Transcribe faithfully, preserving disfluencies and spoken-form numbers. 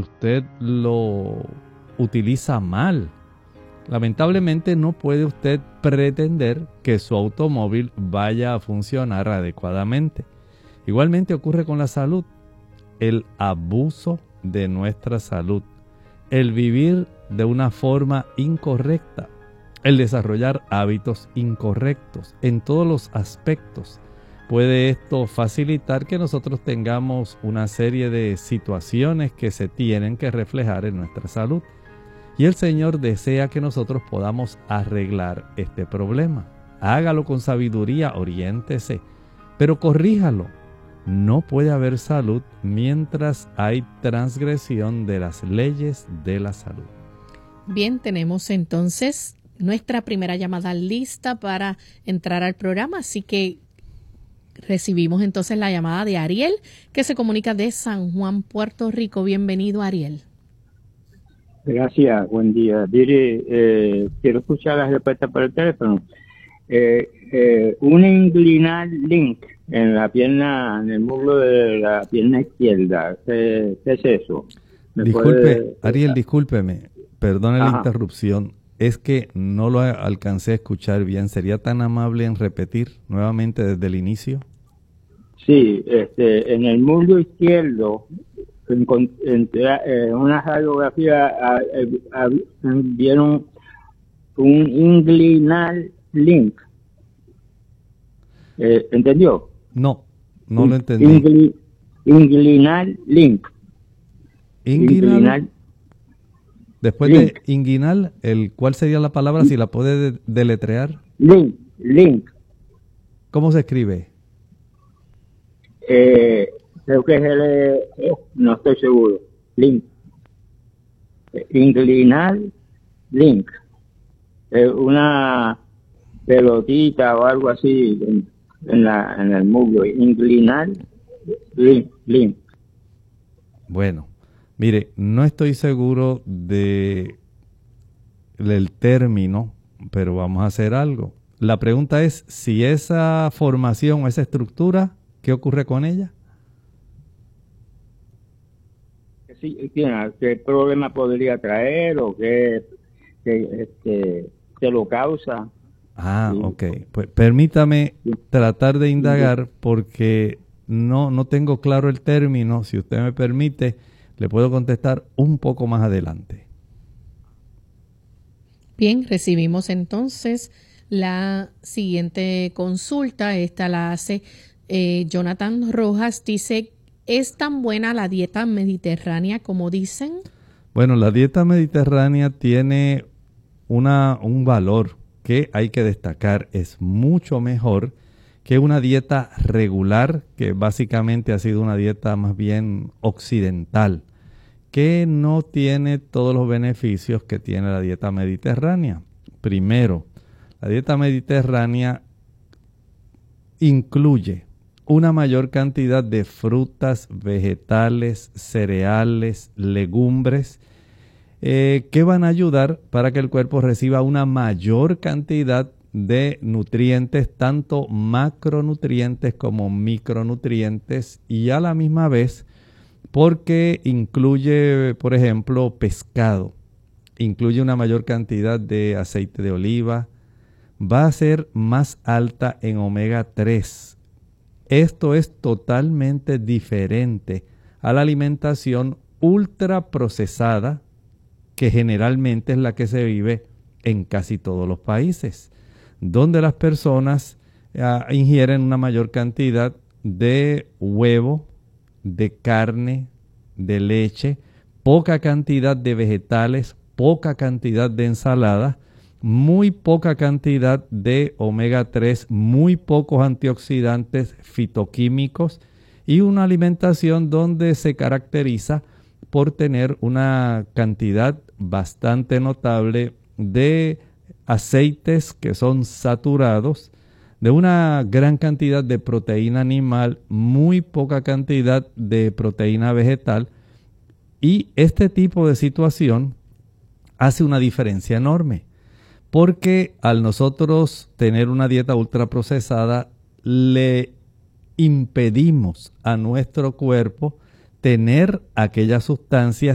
usted lo utiliza mal. Lamentablemente no puede usted pretender que su automóvil vaya a funcionar adecuadamente. Igualmente ocurre con la salud. El abuso de nuestra salud, el vivir de una forma incorrecta, el desarrollar hábitos incorrectos en todos los aspectos. Puede esto facilitar que nosotros tengamos una serie de situaciones que se tienen que reflejar en nuestra salud. Y el Señor desea que nosotros podamos arreglar este problema. Hágalo con sabiduría, oriéntese, pero corríjalo. No puede haber salud mientras hay transgresión de las leyes de la salud. Bien, tenemos entonces nuestra primera llamada lista para entrar al programa, así que recibimos entonces la llamada de Ariel, que se comunica de San Juan, Puerto Rico. Bienvenido, Ariel. Gracias, buen día. Mire, eh, quiero escuchar la respuesta por el teléfono. Eh, eh, un inguinal link en la pierna, en el muslo de la pierna izquierda. ¿Qué, qué es eso? Disculpe, puede... Ariel, discúlpeme, perdone la Ajá. interrupción. Es que no lo alcancé a escuchar bien. ¿Sería tan amable en repetir nuevamente desde el inicio? Sí, este, en el muslo izquierdo, en, en, en una radiografía a, a, a, vieron un inguinal link. Eh, ¿Entendió? No, no lo entendí. Ingli, inguinal link. Inguinal. Inguinal Después link. de inguinal, el, ¿cuál sería la palabra si la puede de, deletrear? Link, link. ¿Cómo se escribe? Eh, creo que es el, eh, no estoy seguro. Link. Eh, inguinal link. Eh, una pelotita o algo así en, en la en el muslo. Inguinal link, link. Bueno, mire, no estoy seguro de del término, pero vamos a hacer algo. La pregunta es si esa formación o esa estructura, ¿qué ocurre con ella? Sí, ¿qué problema podría traer o qué, qué, este, qué lo causa? Ah, Sí. ok. Pues permítame tratar de indagar porque no, no tengo claro el término. Si usted me permite, le puedo contestar un poco más adelante. Bien, recibimos entonces la siguiente consulta. Esta la hace eh, Jonathan Rojas. Dice, ¿es tan buena la dieta mediterránea como dicen? Bueno, la dieta mediterránea tiene una, un valor que hay que destacar. Es mucho mejor que una dieta regular, que básicamente ha sido una dieta más bien occidental, que no tiene todos los beneficios que tiene la dieta mediterránea. Primero, la dieta mediterránea incluye una mayor cantidad de frutas, vegetales, cereales, legumbres, eh, que van a ayudar para que el cuerpo reciba una mayor cantidad de nutrientes, tanto macronutrientes como micronutrientes, y a la misma vez porque incluye, por ejemplo, pescado, incluye una mayor cantidad de aceite de oliva, va a ser más alta en omega tres. Esto es totalmente diferente a la alimentación ultraprocesada, que generalmente es la que se vive en casi todos los países, donde las personas uh, ingieren una mayor cantidad de huevo, de carne, de leche, poca cantidad de vegetales, poca cantidad de ensaladas, muy poca cantidad de omega tres, muy pocos antioxidantes fitoquímicos y una alimentación donde se caracteriza por tener una cantidad bastante notable de aceites que son saturados, de una gran cantidad de proteína animal, muy poca cantidad de proteína vegetal, y este tipo de situación hace una diferencia enorme, porque al nosotros tener una dieta ultraprocesada le impedimos a nuestro cuerpo tener aquellas sustancias